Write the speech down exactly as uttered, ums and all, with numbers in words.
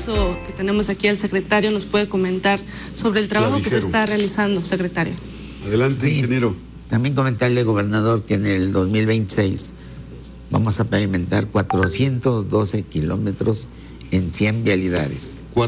caso que tenemos aquí al secretario, nos puede comentar sobre el trabajo que se está realizando, secretario. Adelante, sí, ingeniero. También comentarle, gobernador, que en el dos mil veintiséis vamos a pavimentar cuatrocientos doce kilómetros en cien vialidades.